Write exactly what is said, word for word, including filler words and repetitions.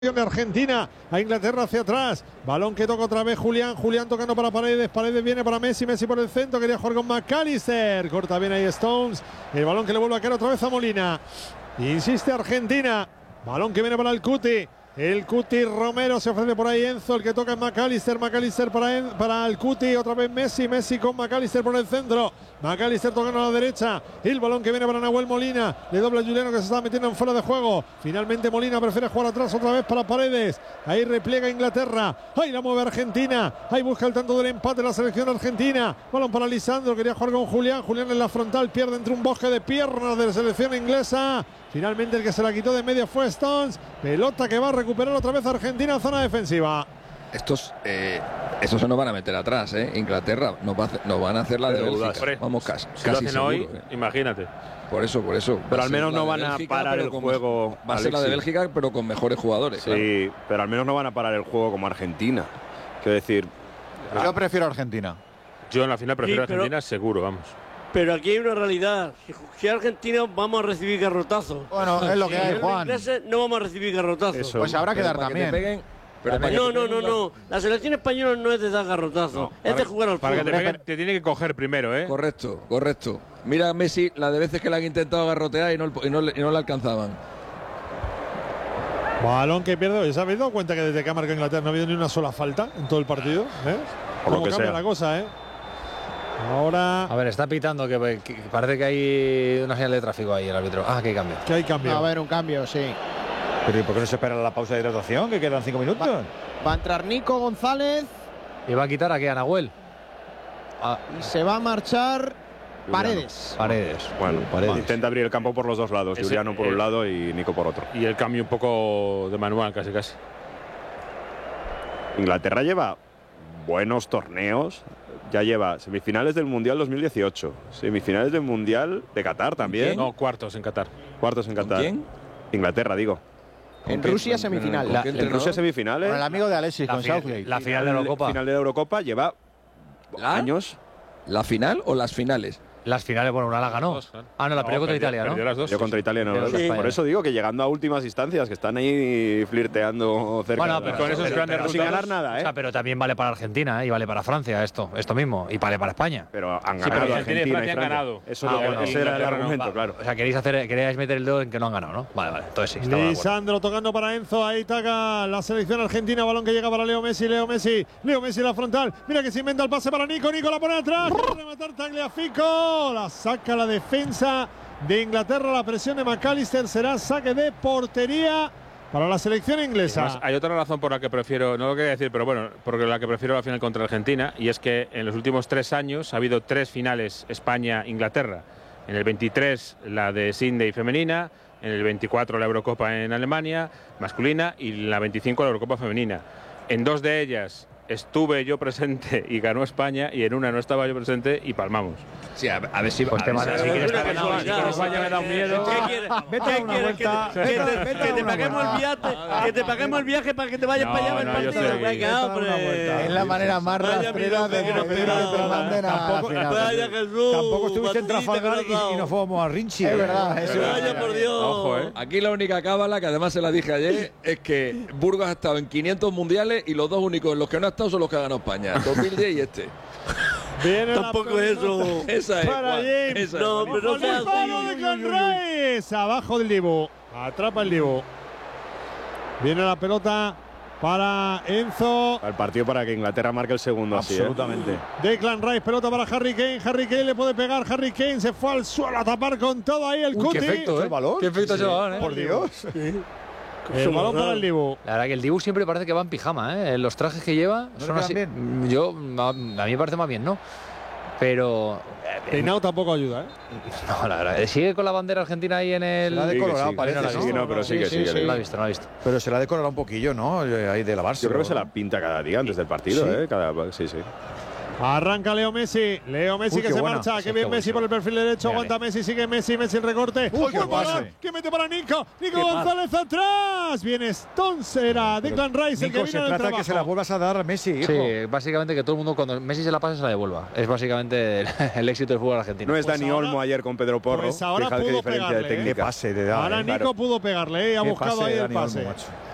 de Argentina a Inglaterra hacia atrás, balón que toca otra vez Julián, Julián tocando para Paredes, Paredes viene para Messi, Messi por el centro, quería jugar con McAllister, corta bien ahí Stones, el balón que le vuelve a caer otra vez a Molina, insiste Argentina, balón que viene para el Cuti, el Cuti Romero, se ofrece por ahí Enzo, el que toca es McAllister, McAllister para, en, para el Cuti, otra vez Messi, Messi con McAllister por el centro, McAllister tocando a la derecha, el balón que viene para Nahuel Molina, le dobla a Juliano que se está metiendo en fuera de juego, finalmente Molina prefiere jugar atrás otra vez para Paredes, ahí repliega Inglaterra, ahí la mueve Argentina, ahí busca el tanto del empate la selección argentina, balón para Lisandro, quería jugar con Julián, Julián en la frontal, pierde entre un bosque de piernas de la selección inglesa, finalmente el que se la quitó de medio fue Stones, pelota que va a recuperar otra vez Argentina, zona defensiva. Estos, eh, estos se nos van a meter atrás, ¿eh? Inglaterra nos, va a hacer, nos van a hacer la de Bélgica. Vamos casi, si casi lo seguro. Hoy, eh. Imagínate. Por eso, por eso. Pero al menos no van a parar el juego. Va a ser la de Bélgica, pero con mejores jugadores. Sí, claro. Pero al menos no van a parar el juego como Argentina. Quiero decir. Yo ah, prefiero Argentina. Yo en la final prefiero sí, pero, Argentina, seguro, vamos. Pero aquí hay una realidad. Si, si Argentina vamos a recibir garrotazos. Bueno, es lo que hay, Juan. No vamos a recibir garrotazos. Eso. Pues habrá que dar también. Que Pero no, no, no, no. La selección española no es de dar garrotazos, no, es de jugar al para fútbol. Que te, peguen, te tiene que coger primero, ¿eh? Correcto, correcto. Mira a Messi la de veces que le han intentado garrotear y no, y no, y no le alcanzaban. Balón que pierde. ¿Os habéis dado cuenta que desde que ha marcado Inglaterra no ha habido ni una sola falta en todo el partido? ¿Eh? Por lo ¿Cómo que cambia sea. la cosa, eh? Ahora. A ver, está pitando que, que parece que hay una señal de tráfico ahí el árbitro. Ah, que hay cambio. Que hay cambio. Va a haber un cambio, sí. Pero ¿y por qué no se espera la pausa de hidratación? Que quedan cinco minutos. Va, va a entrar Nico González. ¿Y va a quitar aquí a Nahuel? Ah. Y se va a marchar Paredes. Paredes. Bueno, Paredes. Intenta abrir el campo por los dos lados. Ese, Juliano por eh, un lado y Nico por otro. Y el cambio un poco de manual, casi casi. Inglaterra lleva buenos torneos. Ya lleva semifinales del Mundial dos mil dieciocho, semifinales del Mundial de Qatar también. ¿Quién? No, cuartos en Qatar. Cuartos en Qatar. ¿Quién? Inglaterra, digo. En Rusia semifinal. La, en Rusia semifinales. Con el amigo de Alexis, la con final, Southgate. La final de la Eurocopa. Final de la Eurocopa lleva ¿La? años. ¿La final o las finales? Las finales, bueno, una la ganó. Dos, claro. Ah, no, la perdió no, contra perdió, Italia, ¿no? Perdió las dos. Yo contra Italia, no. Sí. Por eso digo que llegando a últimas instancias, que están ahí flirteando cerca. Bueno, de pero, la, con esos pero, grandes pero, sin ganar nada, ¿eh? O sea, pero también vale para Argentina, ¿eh? Y vale para Francia esto, esto mismo. Y vale para España. Pero han sí, ganado pero Argentina y Francia. Han ganado. Eso ah, bueno, ese era el argumento, no, claro. O sea, queréis, hacer, queréis meter el dedo en que no han ganado, ¿no? Vale, vale. Entonces sí, estamos Lisandro tocando para Enzo, ahí taca la selección argentina, balón que llega para Leo Messi, Leo Messi, Leo Messi la frontal, mira que se inventa el pase para Nico, Nico la pone atrás, quiere rematar Tagliafico, la saca la defensa de Inglaterra, la presión de McAllister, será saque de portería para la selección inglesa. Además, hay otra razón por la que prefiero, no lo quería decir, pero bueno, porque la que prefiero la final contra Argentina, y es que en los últimos tres años ha habido tres finales España-Inglaterra. En el veintitrés la de Sydney femenina, en el veinticuatro la Eurocopa en Alemania masculina y en la veinticinco la Eurocopa femenina. En dos de ellas estuve yo presente y ganó España, y en una no estaba yo presente y palmamos. Sí, a, a ver si... Pues te ver, si quieres estar ganado. España me da un miedo. ¿Qué quieres? Vete a una vuelta. Que te, que te, que te paguemos el viaje, que te paguemos el viaje para que te vayas No, para allá no, el yo partido. sé. Venga, hombre. Es la manera más rastrera de Vaya, pedir que te manden a la Tampoco- final. Vaya Jesús. Tampoco estuviste en Batiste Trafalgar que nos ha y, y nos fuimos a Rinchi. Es verdad, eso. Vaya por Dios. Ojo, ¿eh? Aquí la única cábala, que además se la dije ayer, es que Burgos ha estado en quinientos mundiales y los dos únicos en los que no ha estado son los que ha ganado España. dos mil diez y este. Viene Tampoco es eso. Esa es. Para Juan, James. esa es. No, pero no sea El palo de Clan Rice, abajo del Dibu, atrapa el Dibu. Viene la pelota para Enzo. Al partido para que Inglaterra marque el segundo. Absolutamente. Así, ¿eh? Declan Rice, pelota para Harry Kane. Harry Kane le puede pegar. Harry Kane se fue al suelo a tapar con todo ahí el Uy, Cuti. qué efecto, ¿eh? ¿El balón? Qué efecto ese balón, ¿eh? Por Dios. El balón para el Dibu. La verdad que el Dibu siempre parece que va en pijama, ¿eh? Los trajes que lleva ¿No son le así. quedan Yo, a, a mí me parece más bien, ¿no? Pero. eh, Peinado tampoco ayuda, ¿eh? No, la verdad. ¿Sigue con la bandera argentina ahí en el.? Será de Sí, que Colorado, sí. parece, No, Sí, no, sí, no, no, pero sigue, sí, sigue. sí. No lo ha visto, no lo ha visto. Pero se la ha decorado un poquillo, ¿no? Eh, Ahí de lavarse. Yo creo que se la pinta cada día antes del partido, ¿Sí? ¿eh? Cada, sí, sí. Arranca Leo Messi. Leo Messi Uy, que qué se buena. marcha. Sí, Qué bien qué Messi bueno. por el perfil derecho. Mírale. Aguanta Messi. Sigue Messi. Messi el recorte. Uy, qué Buen balón pase. que mete para Nico. Nico Qué González atrás. Viene Stones. Era Declan Rice el que Nico, se viene del trata trabajo. que se la vuelvas a dar a Messi, hijo. Sí, básicamente que todo el mundo cuando Messi se la pasa se la devuelva. Es básicamente el, el éxito del fútbol argentino. No es Pues Dani ahora- Olmo ayer con Pedro Porro. pues ahora Fijad qué pudo diferencia pegarle, de ¿eh? Qué técnica. pase de edad. Ahora eh. Nico claro. pudo pegarle. ¿eh? Y ha Qué buscado pase ahí de el Dani pase. Olmo, macho.